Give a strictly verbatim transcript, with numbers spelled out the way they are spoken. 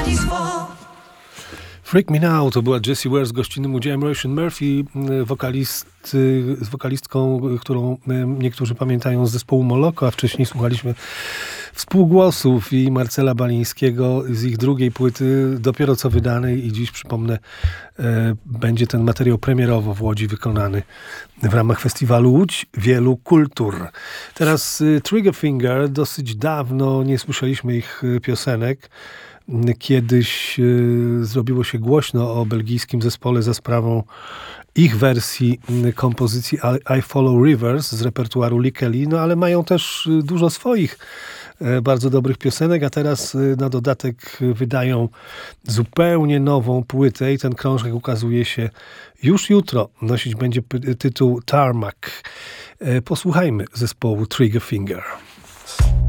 Freak Me Now to była Jessie Ware z gościnnym udziałem Róisín Murphy, wokalist, z wokalistką, którą niektórzy pamiętają z zespołu Moloko, a wcześniej słuchaliśmy współgłosów i Marcela Balińskiego z ich drugiej płyty, dopiero co wydanej, i dziś, przypomnę, będzie ten materiał premierowo w Łodzi wykonany w ramach festiwalu Łódź Wielu Kultur. Teraz Triggerfinger, dosyć dawno nie słyszeliśmy ich piosenek. Kiedyś y, zrobiło się głośno o belgijskim zespole za sprawą ich wersji y, kompozycji I, I Follow Rivers z repertuaru Lee Kelly, no ale mają też y, dużo swoich y, bardzo dobrych piosenek, a teraz y, na dodatek y, wydają zupełnie nową płytę i ten krążek ukazuje się już jutro. Nosić będzie p- tytuł Tarmac. Y, posłuchajmy zespołu Triggerfinger.